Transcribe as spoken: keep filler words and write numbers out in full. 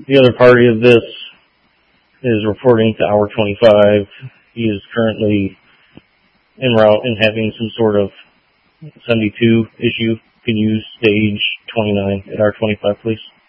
The other party of this is reporting to Hour twenty-five. He is currently en route and having some sort of seventy-two issue. Can you stage twenty-nine at R twenty-five, please?